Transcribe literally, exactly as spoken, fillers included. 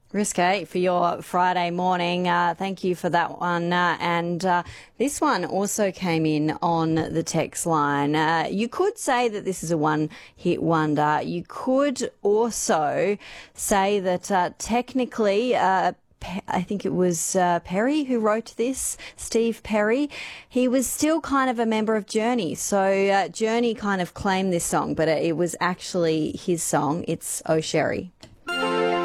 Risque for your Friday morning. Uh, thank you for that one. Uh, and uh, this one also came in on the text line. Uh, you could say that this is a one-hit wonder. You could also say that uh, technically uh, I think it was uh, Perry who wrote this, Steve Perry. He was still kind of a member of Journey. So uh, Journey kind of claimed this song, but it was actually his song. It's Oh Sherry.